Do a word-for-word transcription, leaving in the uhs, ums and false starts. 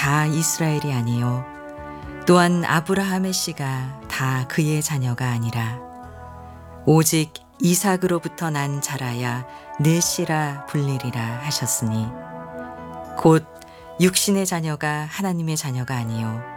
다 이스라엘이 아니요 또한 아브라함의 씨가 다 그의 자녀가 아니라 오직 이삭으로부터 난 자라야 내 씨라 불리리라 하셨으니 곧 육신의 자녀가 하나님의 자녀가 아니요